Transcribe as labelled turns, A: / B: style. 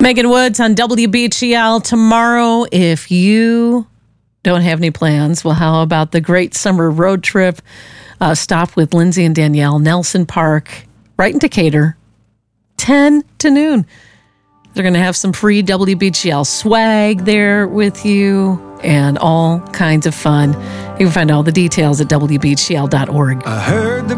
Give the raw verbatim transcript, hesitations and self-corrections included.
A: Megan Woods on W B G L tomorrow. If you don't have any plans, well, how about the great summer road trip? Uh, stop with Lindsay and Danielle, Nelson Park, right in Decatur, ten to noon. They're going to have some free W B G L swag there with you and all kinds of fun. You can find all the details at W B G L dot org.
B: I heard the